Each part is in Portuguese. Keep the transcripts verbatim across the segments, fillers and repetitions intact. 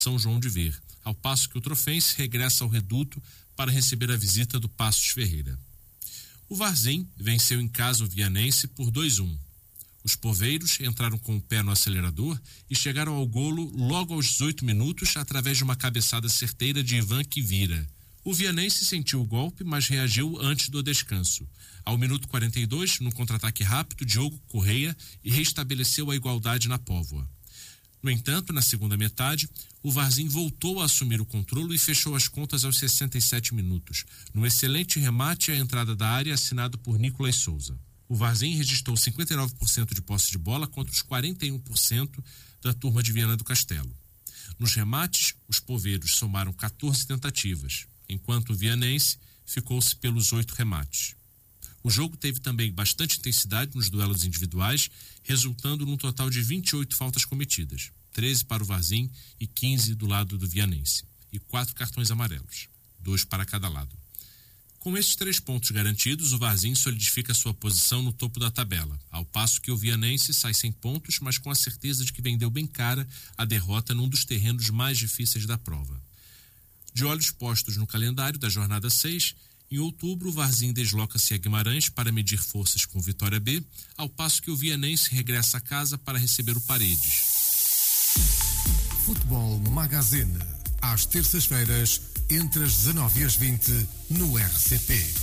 São João de Ver, ao passo que o Trofense regressa ao Reduto para receber a visita do Passos Ferreira. O Varzim venceu em casa o Vianense por dois a um. Os poveiros entraram com o pé no acelerador e chegaram ao golo logo aos dezoito minutos através de uma cabeçada certeira de Ivan Quivira. O Vianense sentiu o golpe, mas reagiu antes do descanso. Ao minuto quarenta e dois, num contra-ataque rápido, Diogo Correia restabeleceu a igualdade na Póvoa. No entanto, na segunda metade, o Varzim voltou a assumir o controle e fechou as contas aos sessenta e sete minutos, num excelente remate à entrada da área assinado por Nicolas Souza. O Varzim registrou cinquenta e nove por cento de posse de bola contra os quarenta e um por cento da turma de Viana do Castelo. Nos remates, os poveiros somaram catorze tentativas, enquanto o Vianense ficou-se pelos oito remates. O jogo teve também bastante intensidade nos duelos individuais, resultando num total de vinte e oito faltas cometidas, treze para o Varzim e quinze do lado do Vianense, e quatro cartões amarelos, dois para cada lado. Com esses três pontos garantidos, o Varzim solidifica sua posição no topo da tabela, ao passo que o Vianense sai sem pontos, mas com a certeza de que vendeu bem cara a derrota num dos terrenos mais difíceis da prova. De olhos postos no calendário da jornada seis, em outubro, o Varzim desloca-se a Guimarães para medir forças com Vitória B, ao passo que o Vianense regressa a casa para receber o Paredes. Futebol Magazine, às terças-feiras, entre as dezanove e as vinte, no R C P.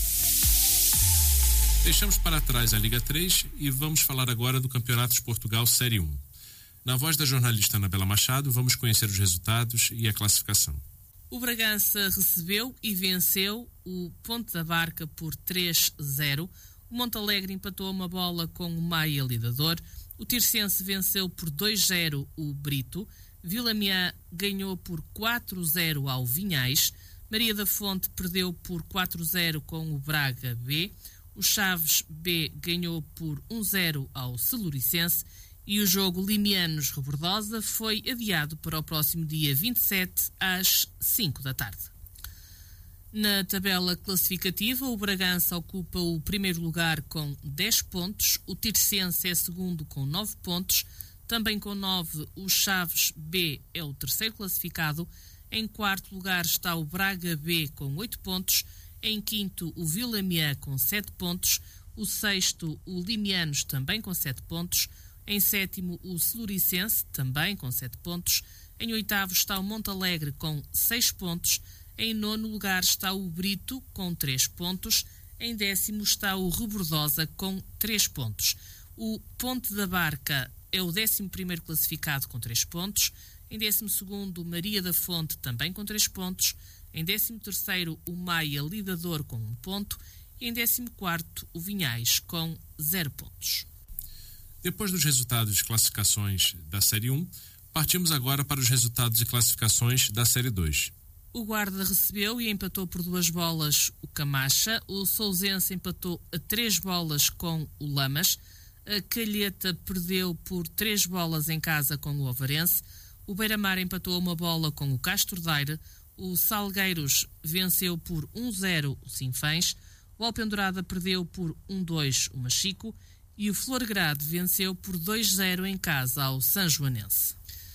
Deixamos para trás a Liga três e vamos falar agora do Campeonato de Portugal Série um. Na voz da jornalista Anabela Machado, vamos conhecer os resultados e a classificação. O Bragança recebeu e venceu o Ponte da Barca por três a zero. O Montalegre empatou uma bola com o Maia Lidador. O Tirsense venceu por dois a zero o Brito. Vila Miã ganhou por quatro a zero ao Vinhais. Maria da Fonte perdeu por quatro a zero com o Braga B. O Chaves B ganhou por um a zero ao Celuricense. E o jogo Limianos-Rebordosa foi adiado para o próximo dia vinte e sete, às cinco da tarde. Na tabela classificativa, o Bragança ocupa o primeiro lugar com dez pontos, o Tirsense é segundo com nove pontos, também com nove o Chaves B é o terceiro classificado, em quarto lugar está o Braga B com oito pontos, em quinto o Vila Miã com sete pontos, o sexto o Limianos também com sete pontos, em sétimo, o Celuricense, também com sete pontos. Em oitavo está o Montalegre, com seis pontos. Em nono lugar está o Brito, com três pontos. Em décimo está o Rebordosa, com três pontos. O Ponte da Barca é o décimo primeiro classificado, com três pontos. Em décimo segundo, Maria da Fonte, também com três pontos. Em décimo terceiro, o Maia Lidador, com um ponto. E em décimo quarto, o Vinhais, com zero pontos. Depois dos resultados de classificações da Série um, partimos agora para os resultados de classificações da Série dois. O Guarda recebeu e empatou por duas bolas o Camacha, o Sousense empatou a três bolas com o Lamas, a Calheta perdeu por três bolas em casa com o Ovarense, o Beira-Mar empatou a uma bola com o Castro Daire, o Salgueiros venceu por um a zero o Sinfãs, o Alpendurada perdeu por um a dois o Machico, e o Florgrade venceu por dois a zero em casa ao Sanjoanense.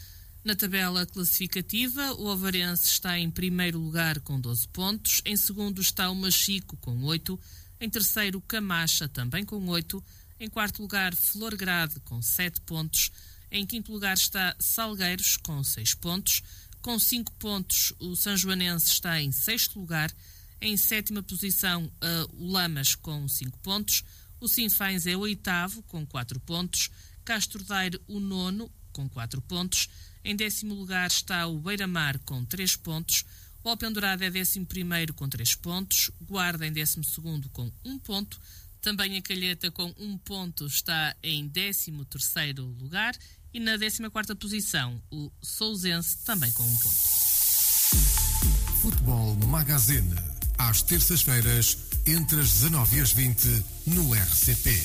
Na tabela classificativa, o Ovarense está em primeiro lugar com doze pontos, em segundo está o Machico com oito, em terceiro o Camacha também com oito, em quarto lugar Florgrade com sete pontos, em quinto lugar está Salgueiros com seis pontos, com cinco pontos o Sanjoanense está em sexto lugar, em sétima posição uh, o Lamas com cinco pontos, o Sinfãs é o oitavo, com quatro pontos. Castro Daire, o nono, com quatro pontos. Em décimo lugar está o Beira-Mar, com três pontos. O Alpendurada é décimo primeiro, com três pontos. Guarda em décimo segundo, com um ponto. Também a Calheta, com um ponto, está em décimo terceiro lugar. E na décima quarta posição, o Sousense, também com um ponto. Futebol Magazine, às terças-feiras, entre as dezanove e as vinte, no R C P.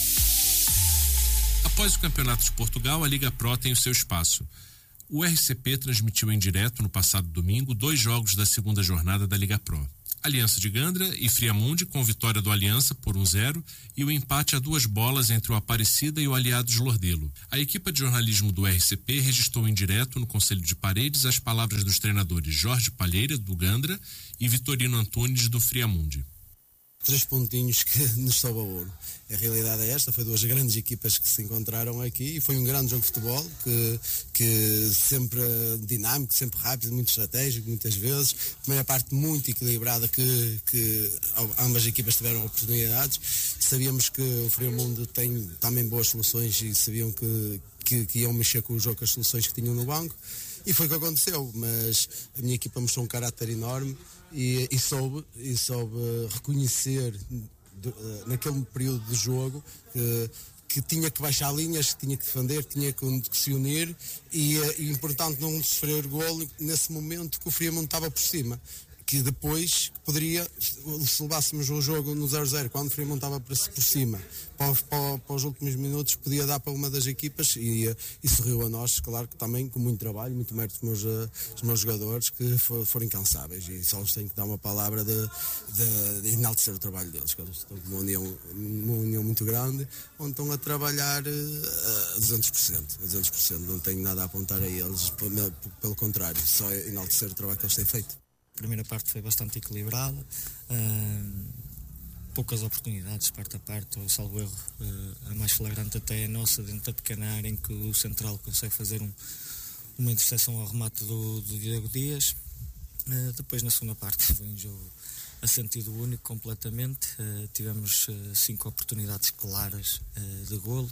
Após o Campeonato de Portugal, a Liga Pro tem o seu espaço. O R C P transmitiu em direto, no passado domingo, dois jogos da segunda jornada da Liga Pro. Aliança de Gandra e Friamundi com vitória do Aliança por um a zero e o empate a duas bolas entre o Aparecida e o Aliados de Lordelo. A equipa de jornalismo do R C P registrou em direto no Conselho de Paredes as palavras dos treinadores Jorge Palheira, do Gandra, e Vitorino Antunes, do Friamundi. Três pontinhos que nos soube a ouro. A realidade é esta, foi duas grandes equipas que se encontraram aqui e foi um grande jogo de futebol, que, que sempre dinâmico, sempre rápido, muito estratégico, muitas vezes. Primeira parte muito equilibrada, que, que ambas as equipas tiveram oportunidades. Sabíamos que o Friamundi tem também boas soluções e sabiam que, que, que iam mexer com o jogo, com as soluções que tinham no banco. E foi o que aconteceu, mas a minha equipa mostrou um caráter enorme e, e, soube, e soube reconhecer de, uh, naquele período de jogo que, que tinha que baixar linhas, que tinha que defender, que tinha que, que se unir e, uh, e importante não sofrer golo nesse momento que o Friamundi estava por cima. Que depois poderia, se levássemos o jogo no zero a zero, quando o Friamundi estava por cima, para, para, para os últimos minutos, podia dar para uma das equipas e, e sorriu a nós, claro que também com muito trabalho, muito mérito dos meus, dos meus jogadores, que for, foram incansáveis e só lhes tenho que dar uma palavra de, de, de enaltecer o trabalho deles, que eles estão com uma união, uma união muito grande, onde estão a trabalhar a duzentos por cento, a duzentos por cento, não tenho nada a apontar a eles, pelo, pelo contrário, só enaltecer o trabalho que eles têm feito. A primeira parte foi bastante equilibrada, uh, poucas oportunidades parte a parte, o salvo erro, uh, a mais flagrante até é a nossa, dentro da pequena área em que o central consegue fazer um, uma interseção ao remate do, do Diego Dias. Uh, depois na segunda parte foi um jogo a sentido único completamente, uh, tivemos uh, cinco oportunidades claras uh, de golo,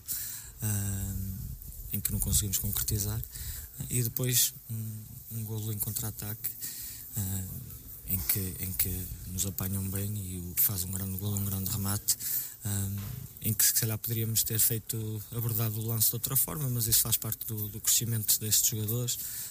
uh, em que não conseguimos concretizar, uh, e depois um, um golo em contra-ataque, Uh, em, que, em que nos apanham bem e o faz um grande gol, um grande remate, uh, em que se calhar poderíamos ter feito, abordado o lance de outra forma, mas isso faz parte do, do crescimento destes jogadores.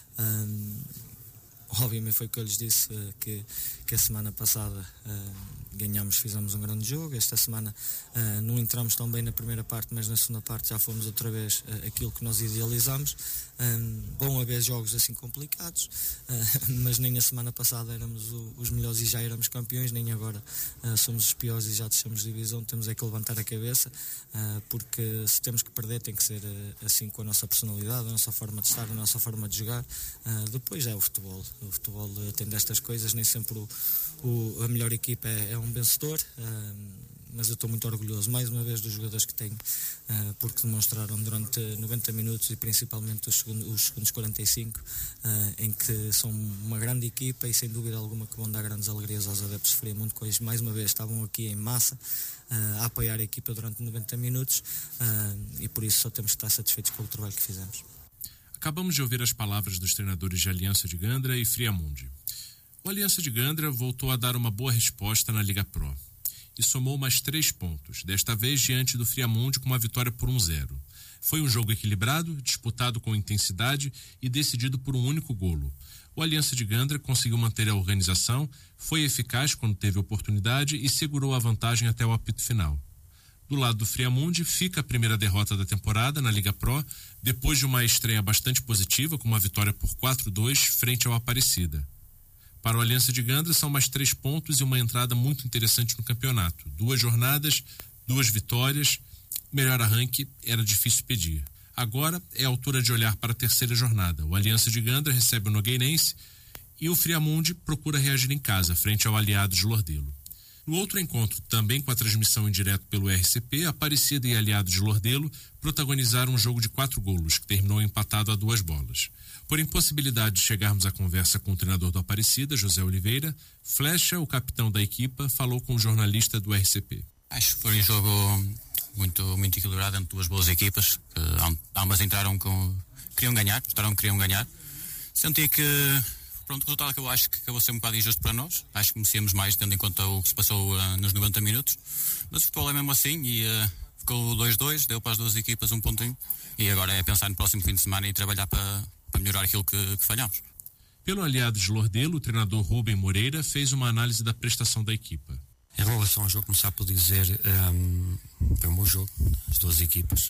Uh, obviamente foi o que eu lhes disse, uh, que, que a semana passada uh, ganhámos, fizemos um grande jogo. Esta semana uh, não entramos tão bem na primeira parte, mas na segunda parte já fomos outra vez uh, aquilo que nós idealizamos. Um, bom haver jogos assim complicados, uh, mas nem a semana passada éramos o, os melhores e já éramos campeões, nem agora uh, somos os piores e já deixamos de divisão. Temos é que levantar a cabeça, uh, porque se temos que perder tem que ser uh, assim, com a nossa personalidade, a nossa forma de estar, a nossa forma de jogar. Uh, depois é o futebol, o futebol uh, tem destas coisas, nem sempre o, o, a melhor equipa é, é um vencedor, uh, mas eu estou muito orgulhoso mais uma vez dos jogadores que tenho, uh, porque demonstraram durante noventa minutos e principalmente os segundos, os segundos quarenta e cinco, uh, em que são uma grande equipa e sem dúvida alguma que vão dar grandes alegrias aos adeptos de Friamundi, que hoje mais uma vez estavam aqui em massa uh, a apoiar a equipa durante noventa minutos, uh, e por isso só temos que estar satisfeitos com o trabalho que fizemos. Acabamos de ouvir as palavras dos treinadores de Aliança de Gandra e Friamundi. O Aliança de Gandra voltou a dar uma boa resposta na Liga Pro e somou mais três pontos, desta vez diante do Friamundi com uma vitória por um a zero. Foi um jogo equilibrado, disputado com intensidade e decidido por um único golo. O Aliança de Gandra conseguiu manter a organização, foi eficaz quando teve oportunidade e segurou a vantagem até o apito final. Do lado do Friamundi fica a primeira derrota da temporada na Liga Pro, depois de uma estreia bastante positiva com uma vitória por quatro a dois frente ao Aparecida. Para o Aliança de Gandra são mais três pontos e uma entrada muito interessante no campeonato. Duas jornadas, duas vitórias, melhor arranque era difícil pedir. Agora é a altura de olhar para a terceira jornada. O Aliança de Gandra recebe o Nogueirense e o Friamundi procura reagir em casa, frente ao Aliados de Lordelo. No outro encontro, também com a transmissão em direto pelo R C P, Aparecida e Aliados de Lordelo protagonizaram um jogo de quatro golos, que terminou empatado a duas bolas. Por impossibilidade de chegarmos à conversa com o treinador do Aparecida, José Oliveira, Flecha, o capitão da equipa, falou com o jornalista do R C P. Acho que foi um jogo muito, muito equilibrado entre duas boas equipas, que ambas entraram com... queriam ganhar, mostraram que queriam ganhar. Senti que, pronto, o resultado que eu acho que acabou a ser um bocado injusto para nós. Acho que merecíamos mais, tendo em conta o que se passou uh, nos noventa minutos. Mas o futebol é mesmo assim e uh, ficou dois a dois, deu para as duas equipas um pontinho. E agora é pensar no próximo fim de semana e trabalhar para... para melhorar aquilo que, que falhamos. Pelo Aliados de Lordelo, o treinador Rubem Moreira fez uma análise da prestação da equipa. Em relação ao jogo, começar por dizer um, foi um bom jogo, as duas equipas,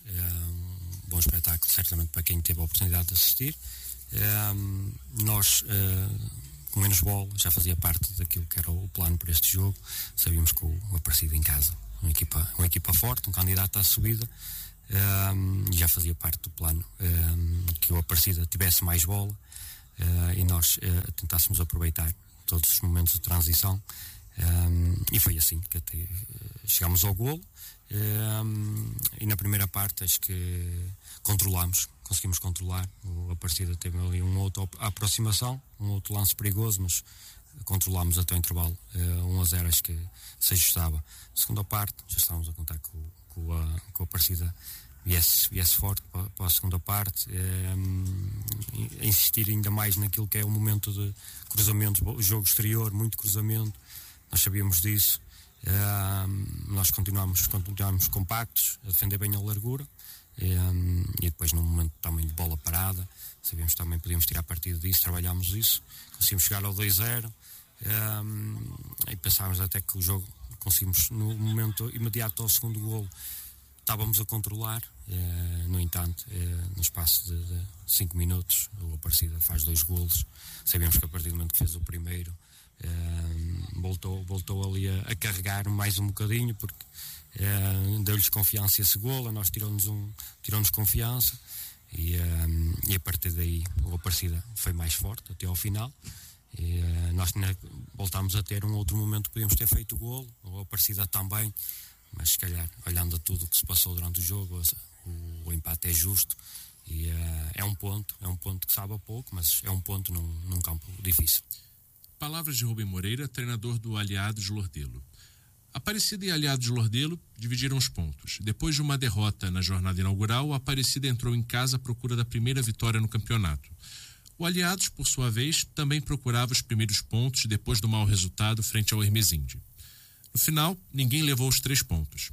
um bom espetáculo certamente para quem teve a oportunidade de assistir. Um, nós uh, com menos bola, já fazia parte daquilo que era o plano para este jogo. Sabíamos que o, o Aparecida em casa, uma equipa, uma equipa forte, um candidato à subida, um, e já fazia parte do plano um, que o Aparecida tivesse mais bola uh, e nós uh, tentássemos aproveitar todos os momentos de transição, um, e foi assim que até uh, chegámos ao golo. Um, e na primeira parte acho que controlámos, conseguimos controlar. O Aparecida teve ali uma outra aproximação, um outro lance perigoso, mas controlámos até o intervalo. uh, um a zero acho que se ajustava. Segunda parte já estávamos a contar com, com, a, com a Aparecida viesse, viesse forte para, para a segunda parte, um, insistir ainda mais naquilo que é o momento de cruzamentos, o jogo exterior, muito cruzamento, nós sabíamos disso. Uh, nós continuamos, continuamos compactos, a defender bem a largura, um, e depois num momento também de bola parada, sabíamos que também podíamos tirar partido disso, trabalhámos isso, conseguimos chegar ao dois a zero, um, e pensávamos até que o jogo, conseguimos no momento imediato ao segundo golo, estávamos a controlar. Uh, no entanto, uh, no espaço de cinco minutos o Aparecida faz dois golos. Sabíamos que a partir do momento que fez o primeiro, Uh, voltou, voltou ali a, a carregar mais um bocadinho, porque uh, deu-lhes confiança esse golo, nós tirou-nos um, tirou-nos confiança, e, uh, e a partir daí o Aparecida foi mais forte até ao final, e uh, nós né, voltámos a ter um outro momento que podíamos ter feito o golo, o Aparecida também, mas se calhar olhando a tudo o que se passou durante o jogo, o, o empate é justo, e uh, é um ponto, é um ponto que sabe a pouco, mas é um ponto num, num campo difícil. Palavras de Rubem Moreira, treinador do Aliados Lordelo. Aparecida e Aliados Lordelo dividiram os pontos. Depois de uma derrota na jornada inaugural, o Aparecida entrou em casa à procura da primeira vitória no campeonato. O Aliados, por sua vez, também procurava os primeiros pontos depois do mau resultado frente ao Hermesinde. No final, ninguém levou os três pontos.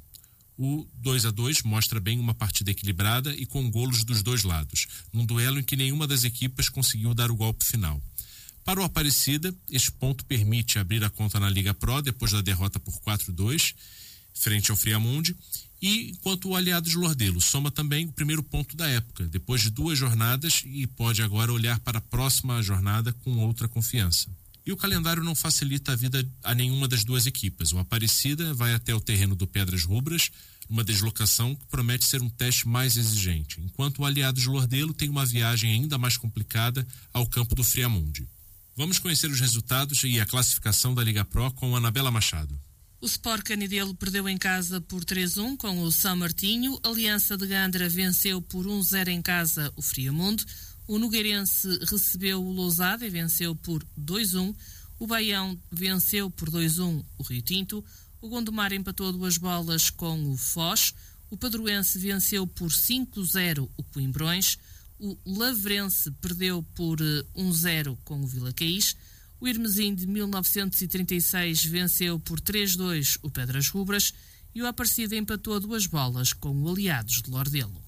O dois a dois mostra bem uma partida equilibrada e com golos dos dois lados, num duelo em que nenhuma das equipas conseguiu dar o golpe final. Para o Aparecida, este ponto permite abrir a conta na Liga Pro depois da derrota por quatro a dois frente ao Friamundi, e enquanto o Aliados Lordelo soma também o primeiro ponto da época, depois de duas jornadas, e pode agora olhar para a próxima jornada com outra confiança. E o calendário não facilita a vida a nenhuma das duas equipas. O Aparecida vai até o terreno do Pedras Rubras, uma deslocação que promete ser um teste mais exigente, enquanto o Aliados Lordelo tem uma viagem ainda mais complicada ao campo do Friamundi. Vamos conhecer os resultados e a classificação da Liga Pro com Anabela Machado. O Sport Canidelo perdeu em casa por três a um com o São Martinho. Aliança de Gandra venceu por um a zero em casa o Friamundo. O Nogueirense recebeu o Lousada e venceu por dois a um. O Baião venceu por dois a um o Rio Tinto. O Gondomar empatou a duas bolas com o Foz. O Padroense venceu por cinco a zero o Coimbrões. O Lavrense perdeu por um a zero com o Vila Caís. O Hermesinde de mil novecentos e trinta e seis venceu por três a dois o Pedras Rubras. E o Aparecida empatou a duas bolas com o Aliados de Lordelo.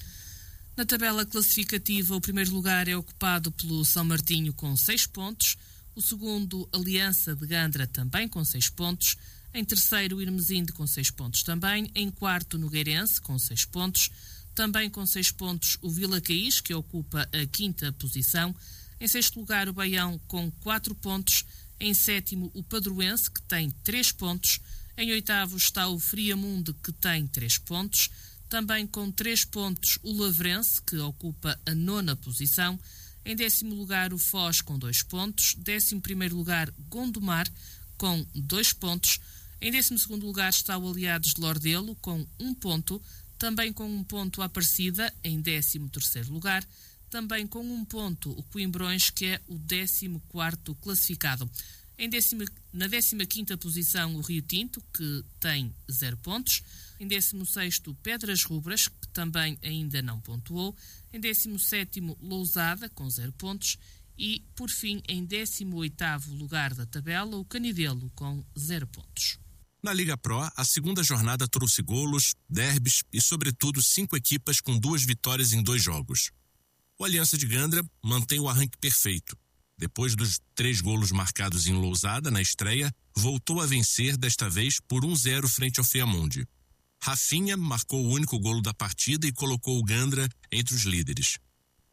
Na tabela classificativa, o primeiro lugar é ocupado pelo São Martinho com seis pontos. O segundo, Aliança de Gandra, também com seis pontos. Em terceiro, o Hermesinde com seis pontos também. Em quarto, o Nogueirense com seis pontos. Também com seis pontos o Vila Caís, que ocupa a quinta posição. Em sexto lugar o Baião com quatro pontos. Em sétimo o Padroense, que tem três pontos. Em oitavo está o Friamundo, que tem três pontos. Também com três pontos o Lavrense, que ocupa a nona posição. Em décimo lugar o Foz com dois pontos. Décimo primeiro lugar Gondomar com dois pontos. Em décimo segundo lugar está o Aliados de Lordelo com um ponto. Também com um ponto a Aparecida, em décimo terceiro lugar. Também com um ponto o Coimbrões, que é o décimo quarto classificado. Em décima, na décima quinta posição o Rio Tinto, que tem zero pontos. Em décimo sexto Pedras Rubras, que também ainda não pontuou. Em décimo sétimo Lousada, com zero pontos. E, por fim, em décimo oitavo lugar da tabela, o Canidelo, com zero pontos. Na Liga Pro, a segunda jornada trouxe golos, derbys e, sobretudo, cinco equipas com duas vitórias em dois jogos. O Aliança de Gandra mantém o arranque perfeito. Depois dos três golos marcados em Lousada na estreia, voltou a vencer, desta vez por um a zero frente ao Friamundi. Rafinha marcou o único golo da partida e colocou o Gandra entre os líderes.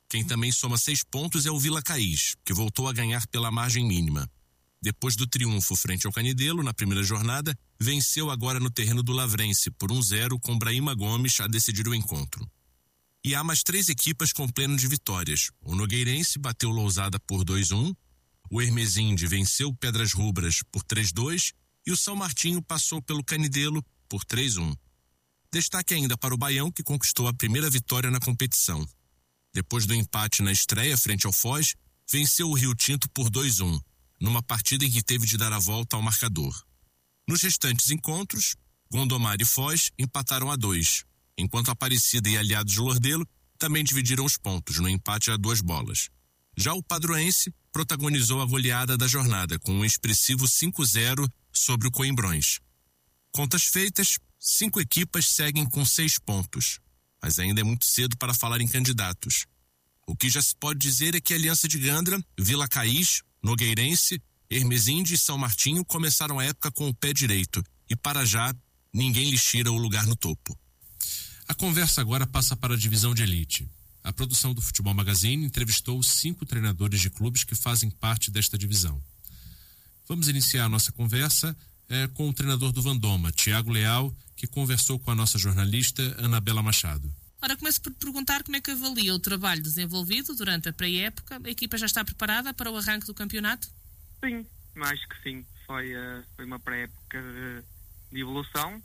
Quem também soma seis pontos é o Vila Caís, que voltou a ganhar pela margem mínima. Depois do triunfo frente ao Canidelo, na primeira jornada, venceu agora no terreno do Lavrense por um a zero com Brahima Gomes a decidir o encontro. E há mais três equipas com pleno de vitórias. O Nogueirense bateu Lousada por dois a um, o Hermesinde venceu Pedras Rubras por três a dois e o São Martinho passou pelo Canidelo por três a um. Destaque ainda para o Baião, que conquistou a primeira vitória na competição. Depois do empate na estreia frente ao Foz, venceu o Rio Tinto por dois a um, numa partida em que teve de dar a volta ao marcador. Nos restantes encontros, Gondomar e Foz empataram a dois, enquanto Aparecida e Aliados de Lordelo também dividiram os pontos no empate a duas bolas. Já o Padroense protagonizou a goleada da jornada com um expressivo cinco a zero sobre o Coimbrões. Contas feitas, cinco equipas seguem com seis pontos, mas ainda é muito cedo para falar em candidatos. O que já se pode dizer é que Aliança de Gandra, Vila Caís, Nogueirense, Hermesinde e São Martinho começaram a época com o pé direito e, para já, ninguém lhes tira o lugar no topo. A conversa agora passa para a divisão de elite. A produção do Futebol Magazine entrevistou cinco treinadores de clubes que fazem parte desta divisão. Vamos iniciar a nossa conversa é, com o treinador do Vandoma, Tiago Leal, que conversou com a nossa jornalista Anabela Machado. Ora, começo por perguntar como é que avalia o trabalho desenvolvido durante a pré-época. A equipa já está preparada para o arranque do campeonato? Sim, acho que sim. Foi, uh, foi uma pré-época de, de evolução.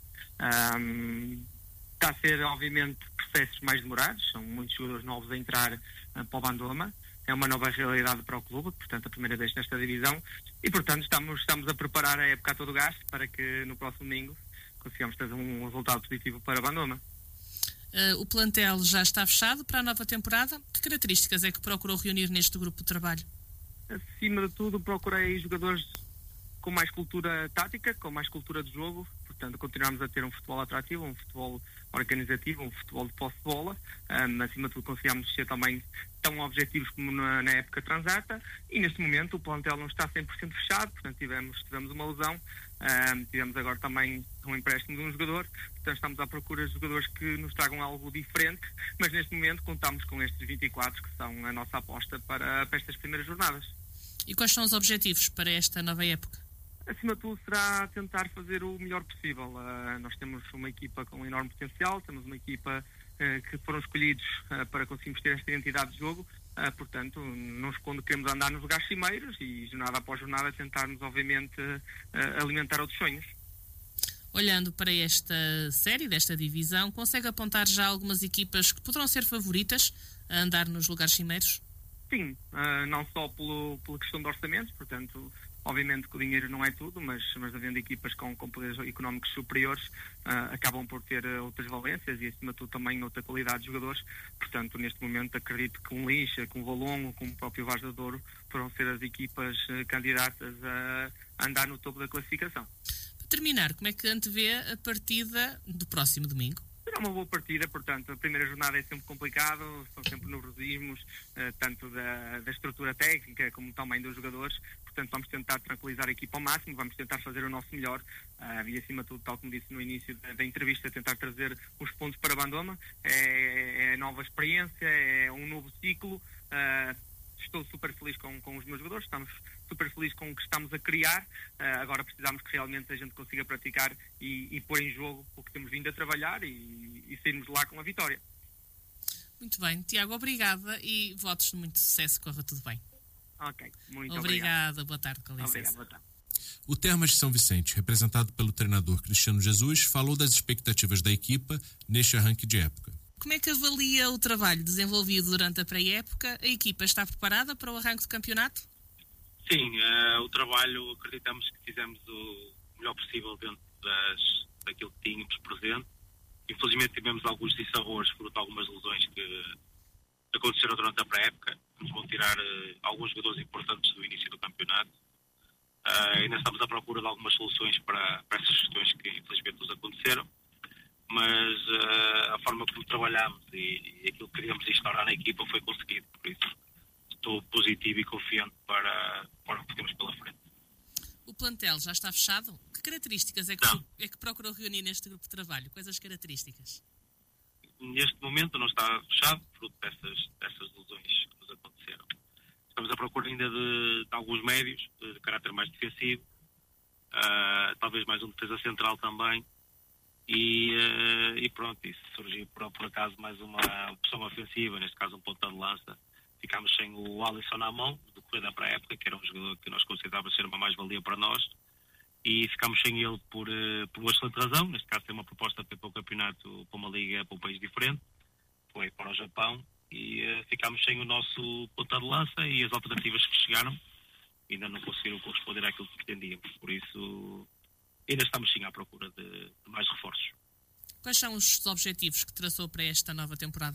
Um, está a ser, obviamente, processos mais demorados. São muitos jogadores novos a entrar uh, para o Vandoma. É uma nova realidade para o clube, portanto, a primeira vez nesta divisão. E, portanto, estamos, estamos a preparar a época a todo gás para que no próximo domingo consigamos ter um resultado positivo para o Vandoma. Uh, o plantel já está fechado para a nova temporada. Que características é que procurou reunir neste grupo de trabalho? Acima de tudo, procurei jogadores com mais cultura tática, com mais cultura de jogo. Portanto, continuamos a ter um futebol atrativo, um futebol organizativo, um futebol de posse de bola. Um, acima de tudo, conseguimos ser também tão objetivos como na, na época transata. E neste momento o plantel não está cem por cento fechado, portanto tivemos, tivemos uma lesão. Um, tivemos agora também um empréstimo de um jogador, portanto estamos à procura de jogadores que nos tragam algo diferente, mas neste momento contamos com estes vinte e quatro que são a nossa aposta para, para estas primeiras jornadas. E quais são os objetivos para esta nova época? Acima de tudo será tentar fazer o melhor possível. Uh, nós temos uma equipa com um enorme potencial, temos uma equipa uh, que foram escolhidos uh, para conseguirmos ter esta identidade de jogo. Uh, portanto, não escondo que queremos andar nos lugares cimeiros e jornada após jornada tentarmos, obviamente, uh, alimentar outros sonhos. Olhando para esta série, desta divisão, consegue apontar já algumas equipas que poderão ser favoritas a andar nos lugares cimeiros? Sim, uh, não só pelo, pela questão de orçamentos, portanto, obviamente que o dinheiro não é tudo, mas, mas havendo equipas com, com poderes económicos superiores, uh, acabam por ter uh, outras valências e, acima de tudo, também outra qualidade de jogadores. Portanto, neste momento, acredito que um Lixa, que um Valongo, com o próprio Vaz da Douro, poderão ser as equipas uh, candidatas a, a andar no topo da classificação. Para terminar, como é que antevê a partida do próximo domingo? Será uma boa partida, portanto, a primeira jornada é sempre complicado, são sempre nervosismos, uh, tanto da, da estrutura técnica como também dos jogadores, portanto vamos tentar tranquilizar a equipa ao máximo, vamos tentar fazer o nosso melhor uh, e acima de tudo, tal como disse no início da, da entrevista, tentar trazer os pontos para Bandoma. É, é nova experiência, é um novo ciclo. Uh, Estou super feliz com, com os meus jogadores, estamos super felizes com o que estamos a criar. Uh, agora precisamos que realmente a gente consiga praticar e, e pôr em jogo o que temos vindo a trabalhar e, e sairmos lá com a vitória. Muito bem, Tiago, obrigada e votos de muito sucesso, corra tudo bem. Ok, muito obrigada. Obrigado. Boa tarde, com licença. Obrigado, boa tarde. O Termas de São Vicente, representado pelo treinador Cristiano Jesus, falou das expectativas da equipa neste arranque de época. Como é que avalia o trabalho desenvolvido durante a pré-época? A equipa está preparada para o arranque do campeonato? Sim, uh, o trabalho, acreditamos que fizemos o melhor possível dentro das, daquilo que tínhamos presente. Infelizmente tivemos alguns dissabores fruto de algumas lesões que aconteceram durante a pré-época. Nos vão tirar uh, alguns jogadores importantes do início do campeonato. Uh, ainda estamos à procura de algumas soluções para, para essas questões que infelizmente nos aconteceram. Mas uh, a forma como trabalhámos e, e aquilo que queríamos instaurar na equipa foi conseguido. Por isso estou positivo e confiante para, para o que temos pela frente. O plantel já está fechado? Que características é que, é que procurou reunir neste grupo de trabalho? Quais as características? Neste momento não está fechado, fruto dessas, dessas lesões estamos à procura ainda de, de alguns médios, de, de caráter mais defensivo, uh, talvez mais um defesa central também, e, uh, e pronto, isso surgiu por, por acaso mais uma opção ofensiva, neste caso um ponta de lança. Ficámos sem o Alisson na mão, do correr da pré-época, que era um jogador que nós considerávamos ser uma mais-valia para nós, e ficámos sem ele por, uh, por uma excelente razão. Neste caso tem uma proposta para o campeonato, para uma liga, para um país diferente, foi para o Japão, e uh, ficámos sem o nosso ponta de lança, e as alternativas que chegaram ainda não conseguiram corresponder àquilo que pretendíamos. Por isso, ainda estamos sim à procura de, de mais reforços. Quais são os objetivos que traçou para esta nova temporada?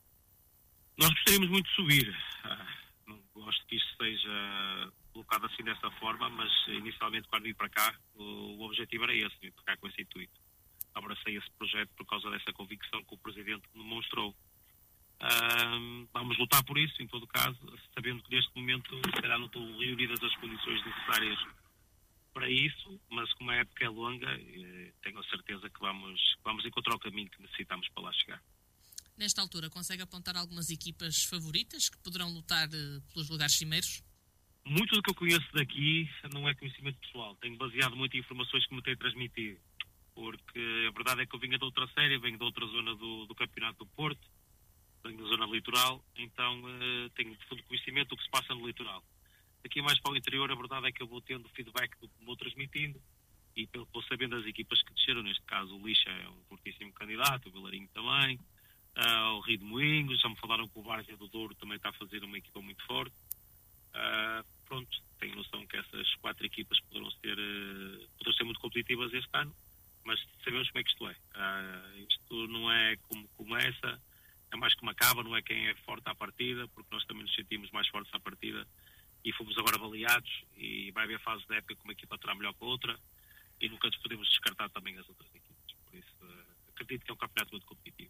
Nós gostaríamos muito de subir. Ah, não gosto que isto seja colocado assim dessa forma, mas inicialmente quando vim para cá, o, o objetivo era esse, vir para cá com esse intuito. Abracei esse projeto por causa dessa convicção que o Presidente me demonstrou. Uh, vamos lutar por isso, em todo caso, sabendo que neste momento se calhar não estão reunidas as condições necessárias para isso, mas como a época é longa, eh, tenho a certeza que vamos, vamos encontrar o caminho que necessitamos para lá chegar. Nesta altura, consegue apontar algumas equipas favoritas que poderão lutar eh, pelos lugares cimeiros? Muito do que eu conheço daqui não é conhecimento pessoal, tenho baseado muito em informações que me têm transmitido, porque a verdade é que eu venho de outra série, venho de outra zona do, do Campeonato do Porto, venho da zona litoral, então uh, tenho de fundo conhecimento do que se passa no litoral. Aqui mais para o interior, a verdade é que eu vou tendo feedback do que me vou transmitindo, e pelo que vou sabendo das equipas que desceram, neste caso o Lixa é um fortíssimo candidato, o Vilarinho também, uh, o Rio de Moinhos, já me falaram que o Várzea do Douro também está a fazer uma equipa muito forte. Uh, pronto, tenho noção que essas quatro equipas poderão ser, uh, poderão ser muito competitivas este ano, mas sabemos como é que isto é. Uh, isto não é como começa, é mais como acaba, não é quem é forte à partida, porque nós também nos sentimos mais fortes à partida e fomos agora avaliados, e vai haver fase da época que uma equipa terá melhor que a outra, e nunca nos podemos descartar também as outras equipas. Por isso, uh, acredito que é um campeonato muito competitivo.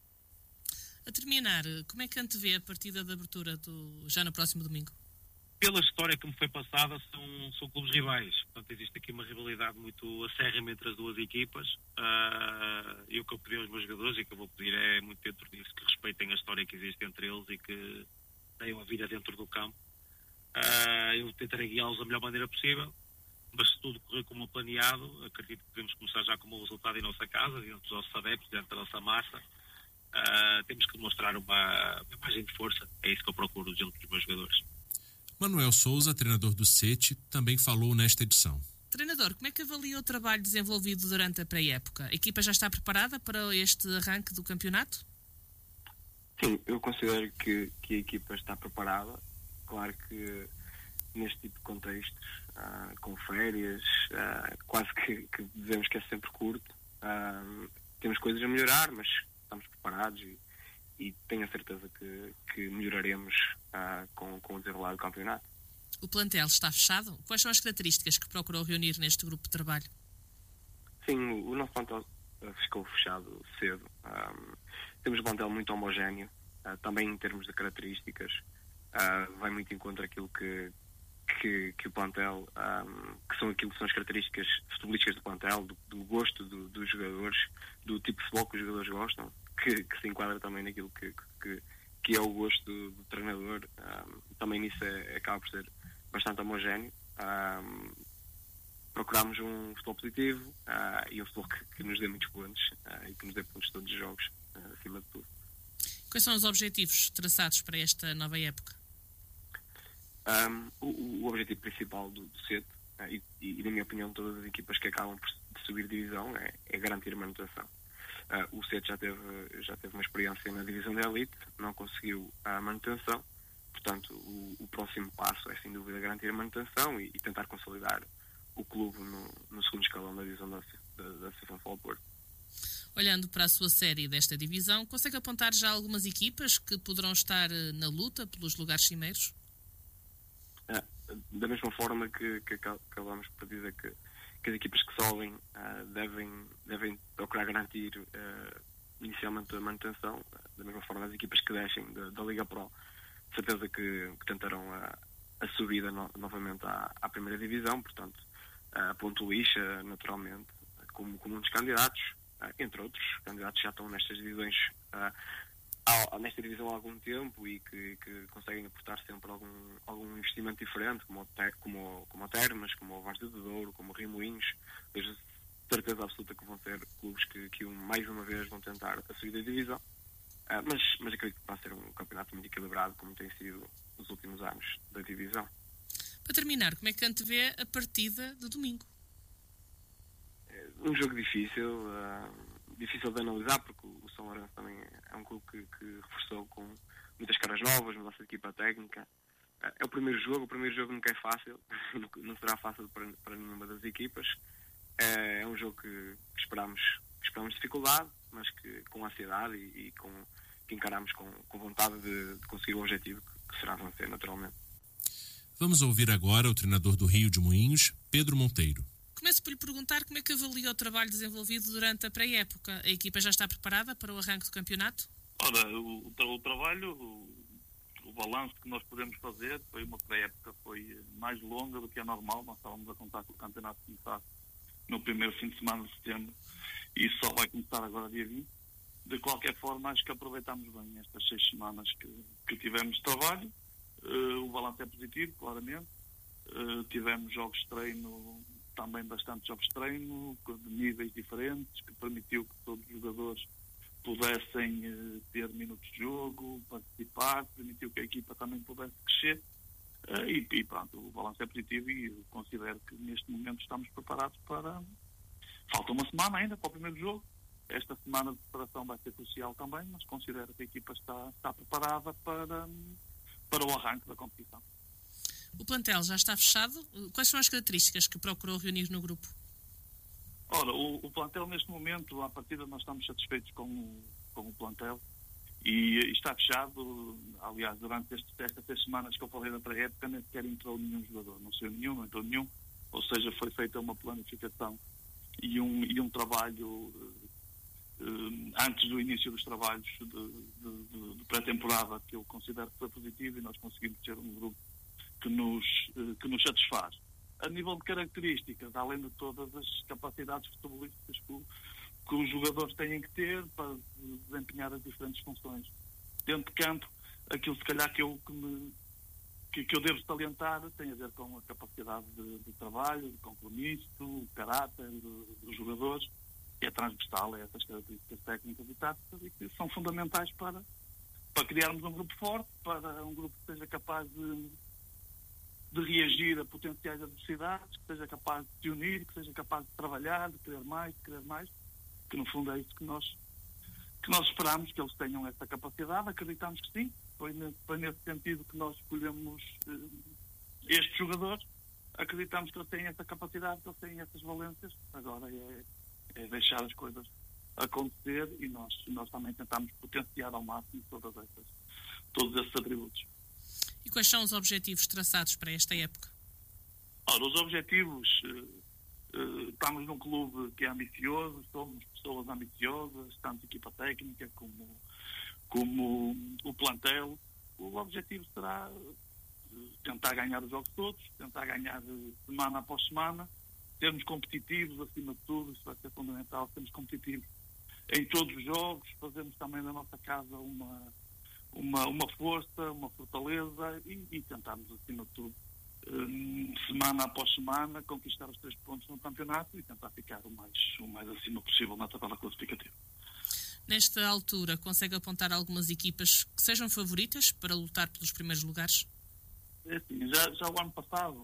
A terminar, como é que antevê a partida de abertura do, já no próximo domingo? Pela história que me foi passada, são, são clubes rivais. Portanto, existe aqui uma rivalidade muito acérrima entre as duas equipas. Uh, e o que eu pedi aos meus jogadores, e que eu vou pedir é muito dentro disso, que respeitem a história que existe entre eles e que tenham a vida dentro do campo. Uh, eu tentarei guiá-los da melhor maneira possível, mas se tudo correr como planeado, acredito que podemos começar já com um resultado em nossa casa, dentro dos nossos adeptos, dentro da nossa massa. Uh, temos que demonstrar uma, uma imagem de força. É isso que eu procuro diante dos meus jogadores. Manuel Souza, treinador do Sete, também falou nesta edição. Treinador, como é que avalia o trabalho desenvolvido durante a pré-época? A equipa já está preparada para este arranque do campeonato? Sim, eu considero que, que a equipa está preparada. Claro que neste tipo de contextos, ah, com férias, ah, quase que, que dizemos que é sempre curto, ah, temos coisas a melhorar, mas estamos preparados e e tenho a certeza que, que melhoraremos uh, com, com o desenrolar do campeonato. O plantel está fechado? Quais são as características que procurou reunir neste grupo de trabalho? Sim, o, o nosso plantel ficou fechado cedo. Um, temos um plantel muito homogéneo, uh, também em termos de características. Uh, vai muito em contra aquilo que, que, que o plantel, um, que são aquilo que são as características futebolísticas do plantel, do, do gosto do, dos jogadores, do tipo de futebol que os jogadores gostam. Que, que se enquadra também naquilo que, que, que é o gosto do, do treinador. Um, também nisso é, acaba por ser bastante homogéneo. Um, procuramos um futebol positivo uh, e um futebol que, que nos dê muitos pontos uh, e que nos dê pontos todos os jogos, uh, acima de tudo. Quais são os objetivos traçados para esta nova época? Um, o, o objetivo principal do, do Sete, uh, e, e na minha opinião todas as equipas que acabam por de subir divisão, é, é garantir a manutenção. Uh, o Sete já teve, já teve uma experiência na divisão da elite, não conseguiu a manutenção, portanto o, o próximo passo é sem dúvida garantir a manutenção e, e tentar consolidar o clube no, no segundo escalão da divisão da, da, da Associação de Futebol Porto. Olhando para a sua série desta divisão, consegue apontar já algumas equipas que poderão estar na luta pelos lugares cimeiros? Uh, da mesma forma que, que acabamos por dizer que que as equipas que sobem uh, devem, devem procurar garantir uh, inicialmente a manutenção, uh, da mesma forma as equipas que descem da, da Liga Pro, certeza que, que tentarão a, a subida no, novamente à, à primeira divisão, portanto, a uh, Ponto Lixa, naturalmente, como, como um dos candidatos, uh, entre outros candidatos já estão nestas divisões uh, há, nesta divisão há algum tempo e que, que conseguem aportar sempre algum, algum investimento diferente, como o, ter, como, como o Termas, como o Vaz de Douro, como o Rimoinhos. Vejo certeza absoluta que vão ser clubes que, que um, mais uma vez vão tentar a subida da divisão. Uh, mas, mas acredito que vai ser um campeonato muito equilibrado, como tem sido nos últimos anos da divisão. Para terminar, como é que antevê a partida de domingo? É um jogo difícil, uh, difícil de analisar, porque o São Lourenço também é um clube que, que reforçou com muitas caras novas, mudança de equipa técnica. Uh, é o primeiro jogo, o primeiro jogo nunca é fácil, não será fácil para, para nenhuma das equipas. É, é um jogo que, que, esperamos, que esperamos dificuldade, mas que com ansiedade e, e com, que encaramos com, com vontade de, de conseguir o objetivo que, que será vencer naturalmente. Vamos ouvir agora o treinador do Rio de Moinhos, Pedro Monteiro. Começo por lhe perguntar como é que avalia o trabalho desenvolvido durante a pré-época. A equipa já está preparada para o arranque do campeonato? Ora, o, o trabalho, o, o balanço que nós podemos fazer foi uma pré-época foi mais longa do que é normal. Nós estávamos a contar que o campeonato começasse no primeiro fim de semana de setembro e isso só vai começar agora dia vinte. De qualquer forma, acho que aproveitámos bem estas seis semanas que, que tivemos de trabalho. Uh, o balanço é positivo, claramente. Uh, tivemos jogos de treino, também bastante jogos de treino, de níveis diferentes, que permitiu que todos os jogadores pudessem uh, ter minutos de jogo, participar, permitiu que a equipa também pudesse crescer. Uh, e, e pronto, o balanço é positivo e eu considero que neste momento estamos preparados para... Falta uma semana ainda para o primeiro jogo. Esta semana de preparação vai ser crucial também, mas considero que a equipa está, está preparada para, para o arranque da competição. O plantel já está fechado? Quais são as características que procurou reunir no grupo? Ora, o, o plantel neste momento, à partida nós estamos satisfeitos com o, com o plantel. E está fechado, aliás, durante este, estas três semanas que eu falei da pré-época, nem sequer entrou nenhum jogador, não saiu nenhum, não entrou nenhum, ou seja, foi feita uma planificação e um, e um trabalho uh, uh, antes do início dos trabalhos de, de, de, de pré-temporada, que eu considero que foi positivo e nós conseguimos ter um grupo que nos, uh, que nos satisfaz. A nível de características, além de todas as capacidades futebolísticas que o que os jogadores têm que ter para desempenhar as diferentes funções. Dentro de campo, aquilo se calhar que eu, que me, que, que eu devo salientar tem a ver com a capacidade de, de trabalho, de compromisso, o caráter dos jogadores, que é transversal a essas características técnicas e táticas e que são fundamentais para, para criarmos um grupo forte, para um grupo que seja capaz de, de reagir a potenciais adversidades, que seja capaz de se unir, que seja capaz de trabalhar, de querer mais, de querer mais. Que no fundo é isso que nós, que nós esperamos, que eles tenham essa capacidade, acreditamos que sim, foi nesse, foi nesse sentido que nós escolhemos uh, estes jogadores, acreditamos que eles têm essa capacidade, que eles têm essas valências, agora é, é deixar as coisas acontecer e nós, nós também tentamos potenciar ao máximo todas essas, todos esses atributos. E quais são os objetivos traçados para esta época? Ora, os objetivos... Uh, Uh, estamos num clube que é ambicioso, somos pessoas ambiciosas, tanto equipa técnica como, como o plantel. O objetivo será uh, tentar ganhar os jogos todos, tentar ganhar uh, semana após semana, sermos competitivos acima de tudo, isso vai ser fundamental, sermos competitivos em todos os jogos, fazermos também da nossa casa uma, uma, uma força, uma fortaleza e, e tentarmos acima de tudo semana após semana, conquistar os três pontos no campeonato e tentar ficar o mais, o mais acima possível na tabela classificativa. Nesta altura, consegue apontar algumas equipas que sejam favoritas para lutar pelos primeiros lugares? É assim, já, já o ano passado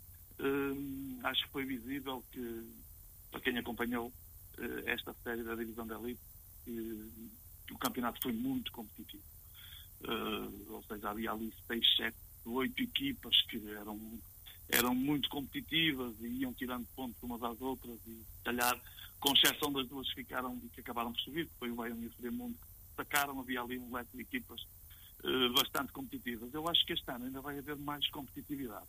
hum, acho que foi visível que, para quem acompanhou uh, esta série da divisão da Elite, uh, o campeonato foi muito competitivo. Uh, ou seja, havia ali seis, sete, oito equipas que eram, eram muito competitivas e iam tirando pontos umas às outras e, se calhar, com exceção das duas que ficaram e que acabaram por subir, que foi o Bayern e o Fremundo, que destacaram, havia ali um leque de equipas uh, bastante competitivas. Eu acho que este ano ainda vai haver mais competitividade.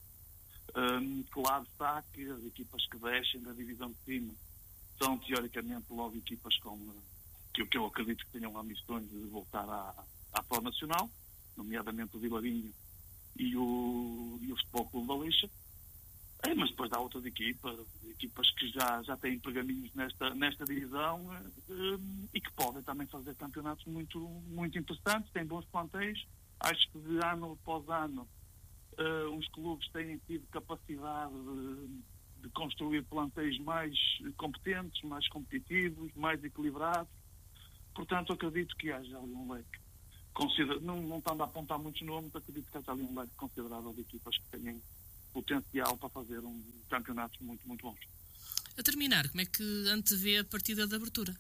Um, claro está que as equipas que descem da divisão de cima são, teoricamente, logo equipas com, que, que eu acredito que tenham ambições de voltar à, à Pro Nacional, nomeadamente o Vilarinho e o, e o Futebol Clube da Lixa. É, mas depois há outras equipas, equipas que já, já têm pergaminhos nesta, nesta divisão um, e que podem também fazer campeonatos muito, muito interessantes, têm bons plantéis. Acho que de ano após ano uh, os clubes têm tido capacidade de, de construir plantéis mais competentes, mais competitivos, mais equilibrados. Portanto, acredito que haja ali um leque. Considera- não, não estando a apontar muitos nomes, acredito que haja ali um leque considerável de equipas que tenham potencial para fazer um campeonatos muito, muito bons. A terminar, como é que antevê a partida de abertura?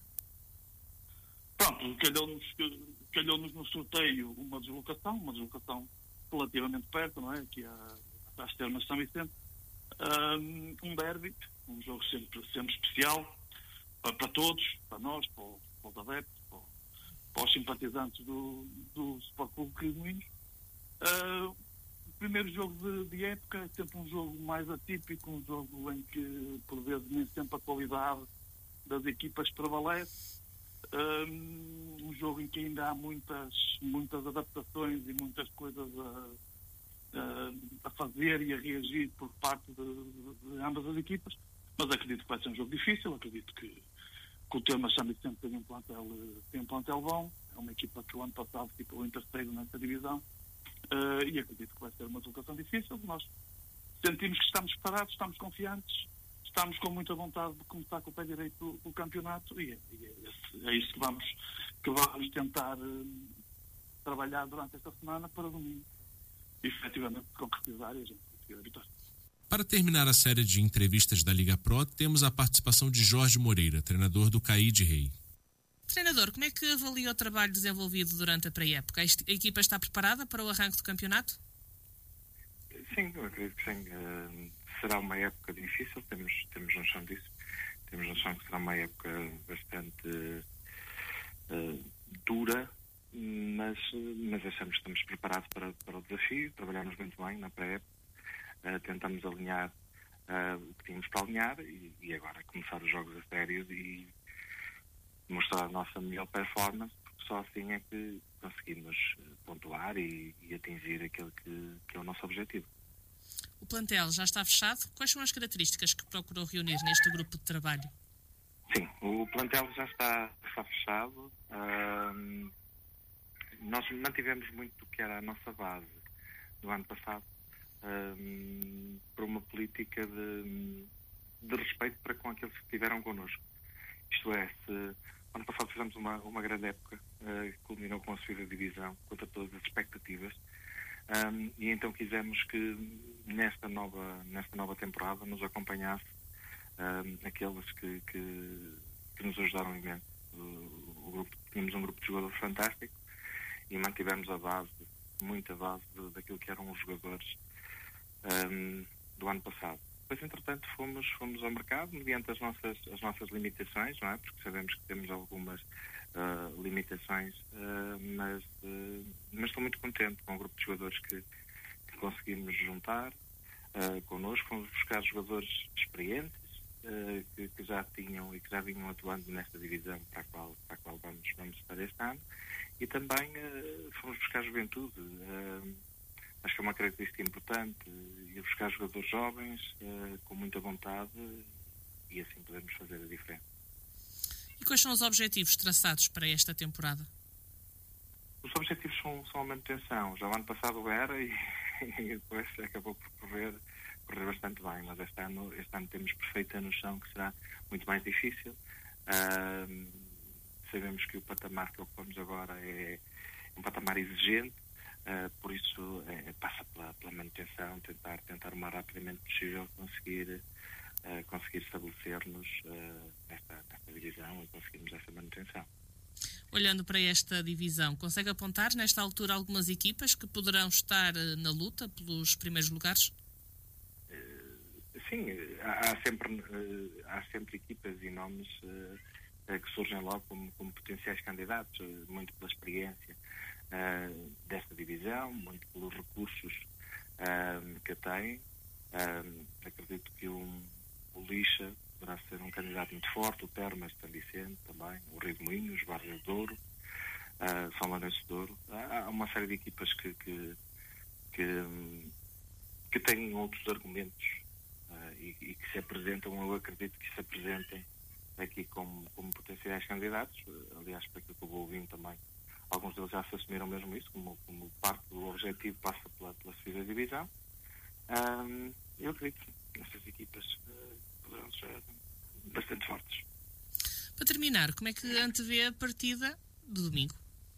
Pronto, calhou-nos, calhou-nos no sorteio uma deslocação, uma deslocação relativamente perto, não é? Aqui à, às termas de São Vicente. Um, um derby, um jogo sempre, sempre especial para, para todos, para nós, para, para os adeptos, para, para os simpatizantes do, do Sport Clube de Moinhos. Uh, primeiro jogo de, de época é sempre um jogo mais atípico, um jogo em que, por vezes, nem sempre a qualidade das equipas prevalece. Um, um jogo em que ainda há muitas, muitas adaptações e muitas coisas a, a, a fazer e a reagir por parte de, de, de ambas as equipas. Mas acredito que vai ser um jogo difícil, acredito que, que o Termas São Vicente tem um plantel, tem um plantel bom. É uma equipa que o ano passado ficou em terceiro nesta divisão. Uh, e acredito que vai ser uma deslocação difícil. Nós sentimos que estamos preparados, estamos confiantes, estamos com muita vontade de começar com o pé direito o, o campeonato e, é, e é, é isso que vamos, que vamos tentar uh, trabalhar durante esta semana para domingo efetivamente concretizar e a gente conseguir a vitória. Para terminar a série de entrevistas da Liga Pro, temos a participação de Jorge Moreira, treinador do Caí de Rei. Treinador, como é que avalia o trabalho desenvolvido durante a pré-época? A equipa está preparada para o arranque do campeonato? Sim, eu acredito que sim. Uh, será uma época difícil, temos, temos noção disso. Temos noção que será uma época bastante uh, dura, mas, mas achamos que estamos preparados para, para o desafio. Trabalhamos muito bem na pré-época, uh, tentamos alinhar uh, o que tínhamos para alinhar e, e agora começar os jogos a sério e mostrar a nossa melhor performance, porque só assim é que conseguimos pontuar e, e atingir aquilo que, que é o nosso objetivo. O plantel já está fechado. Quais são as características que procurou reunir neste grupo de trabalho? Sim, o plantel já está, está fechado. Uh, nós mantivemos muito do que era a nossa base do ano passado, uh, por uma política de, de respeito para com aqueles que estiveram connosco. Isto é, se ano passado fizemos uma, uma grande época, uh, que culminou com a subida de divisão, contra todas as expectativas, um, e então quisemos que nesta nova, nesta nova temporada nos acompanhasse um, aqueles que, que, que nos ajudaram imenso. O, o grupo, tínhamos um grupo de jogadores fantástico e mantivemos a base, muita base de, daquilo que eram os jogadores um, do ano passado. Depois, entretanto, fomos, fomos ao mercado mediante as nossas, as nossas limitações, não é? Porque sabemos que temos algumas uh, limitações, uh, mas, uh, mas estou muito contente com o grupo de jogadores que, que conseguimos juntar uh, connosco. Fomos buscar jogadores experientes uh, que, que já tinham e que já vinham atuando nesta divisão para a qual, para a qual vamos, vamos estar este ano. E também uh, fomos buscar juventude. Uh, Acho que é uma característica importante, ir buscar jogadores jovens, uh, com muita vontade, e assim podemos fazer a diferença. E quais são os objetivos traçados para esta temporada? Os objetivos são, são a manutenção. Já o ano passado era e, e depois acabou por correr, correr bastante bem, mas este ano, este ano temos perfeita noção que será muito mais difícil. Uh, sabemos que o patamar que ocupamos agora é um patamar exigente. Uh, por isso é, passa pela, pela manutenção, tentar, tentar o mais rapidamente possível conseguir, uh, conseguir estabelecer-nos uh, nesta, nesta divisão e conseguirmos essa manutenção. Olhando para esta divisão, consegue apontar nesta altura algumas equipas que poderão estar uh, na luta pelos primeiros lugares? Uh, sim, há, há, sempre, uh, há sempre equipas e nomes uh, uh, que surgem logo como, como potenciais candidatos, uh, muito pela experiência Uh, desta divisão, muito pelos recursos uh, que tem. Uh, acredito que um, o Lixa poderá ser um candidato muito forte, o Termas, São Vicente também, o Rio de Moinhos, Barra de Douro, uh, São Lourenço de Douro. Há uma série de equipas que, que, que, que têm outros argumentos uh, e, se apresentam, eu acredito que se apresentem aqui como, como potenciais candidatos. Aliás, para aquilo que eu vou ouvindo também, alguns deles já se assumiram mesmo isso, como, como parte do objetivo passa pela, pela subida divisão. Um, eu acredito que essas equipas uh, poderão ser bastante fortes. Para terminar, como é que antevê a partida do domingo?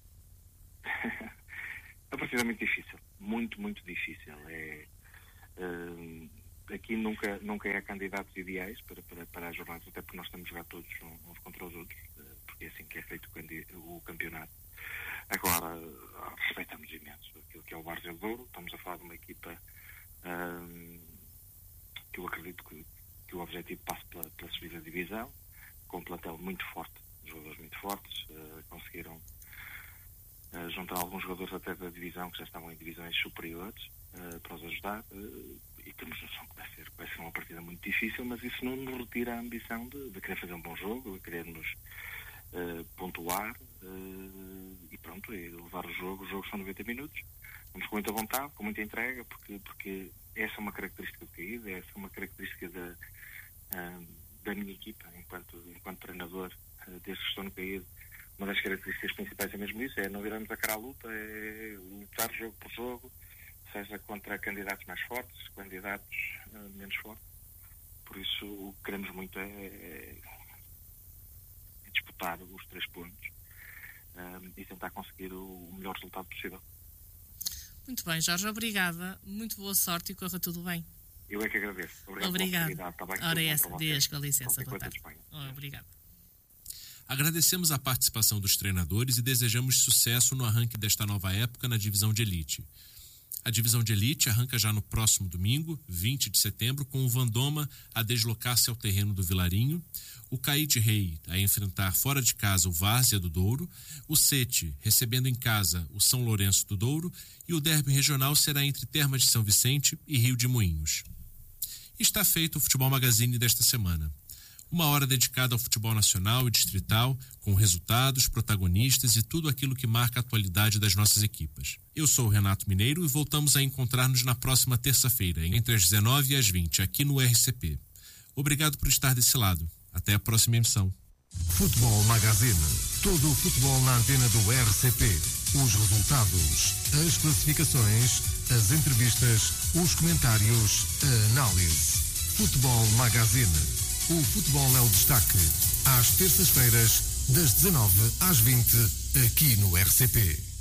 A partida é muito difícil, muito, muito difícil. É, uh, aqui nunca, nunca há candidatos ideais para, para, para as jornadas, até porque nós estamos a jogar todos uns contra os outros, uh, porque é assim que é feito o, o campeonato. Agora, uh, respeitamos imenso aquilo que é o Várzea do Douro. Estamos a falar de uma equipa uh, que eu acredito que, que o objetivo passe pela, pela subida de divisão, com um plantel muito forte, jogadores muito fortes, uh, conseguiram uh, juntar alguns jogadores até da divisão que já estavam em divisões superiores uh, para os ajudar, uh, e temos noção que vai ser, vai ser uma partida muito difícil, mas isso não nos retira a ambição de, de querer fazer um bom jogo, de querermos uh, pontuar uh, e pronto, e levar o jogo. Os jogos são noventa minutos, vamos com muita vontade, com muita entrega, porque, porque essa é uma característica do Caído, essa é uma característica da, uh, da minha equipa, enquanto, enquanto treinador, uh, desde que estou no Caído. Uma das características principais é mesmo isso, é não virarmos a cara à luta, é lutar jogo por jogo, seja contra candidatos mais fortes, candidatos uh, menos fortes. Por isso, o que queremos muito é, é, é disputar os três pontos uh, e tentar conseguir o, o melhor resultado possível. Muito bem, Jorge, obrigada. Muito boa sorte e corra tudo bem. Eu é que agradeço. Obrigado. Obrigada. Tá bem, Ora, essa, Deus, com licença. Boa tarde. Oh, obrigado. Agradecemos a participação dos treinadores e desejamos sucesso no arranque desta nova época na divisão de elite. A divisão de elite arranca já no próximo domingo, vinte de setembro, com o Vandoma a deslocar-se ao terreno do Vilarinho, o Caíde Rei a enfrentar fora de casa o Várzea do Douro, o Sete recebendo em casa o São Lourenço do Douro e o derby regional será entre Termas de São Vicente e Rio de Moinhos. Está feito o Futebol Magazine desta semana. Uma hora dedicada ao futebol nacional e distrital, com resultados, protagonistas e tudo aquilo que marca a atualidade das nossas equipas. Eu sou o Renato Mineiro e voltamos a encontrar-nos na próxima terça-feira, entre as dezenove e as vinte, aqui no R C P. Obrigado por estar desse lado. Até a próxima emissão. Futebol Magazine. Todo o futebol na antena do R C P. Os resultados, as classificações, as entrevistas, os comentários, a análise. Futebol Magazine. O futebol é o destaque. Às terças-feiras, das dezanove às vinte, aqui no R C P.